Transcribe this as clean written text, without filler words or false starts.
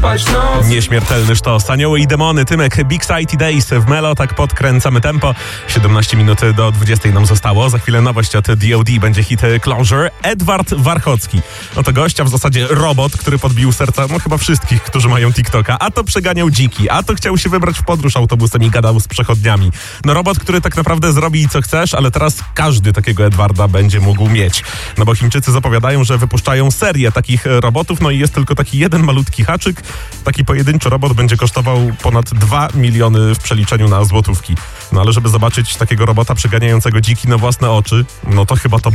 spać noc. Nieśmiertelny sztos. Anioły i demony, Tymek, Big Sighty Days w Melo, tak podkręcamy tempo. 17 minut do 20 nam zostało. Za chwilę nowość od D.O.D. będzie hit Closure. Edward Warchocki. No to gościa, w zasadzie robot, który podbił serca chyba wszystkich, którzy mają TikToka. A to przeganiał dziki, a to chciał się wybrać w podróż autobusem i gadał z przechodniami. No robot, który tak naprawdę zrobi co chcesz, ale teraz każdy takiego Edwarda będzie mógł mieć. No bo Chińczycy zapowiadają, że wypuszczają serię takich robotów, no i jest tylko taki jeden malutki haczyk. Taki pojedynczy robot będzie kosztował ponad 2 miliony w przeliczeniu na złotówki. No ale żeby zobaczyć takiego robota przeganiającego dziki na własne oczy, no to chyba to